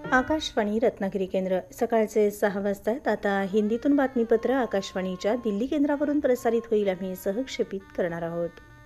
आकाशवाणी रत्नागिरी केंद्र सकाळचे 6 वाजतात. आता हिंदीतून बातमीपत्र आकाशवाणीच्या दिल्ली केंद्रावरून प्रसारित होईल. आम्ही सहक्षेपित करणार आहोत.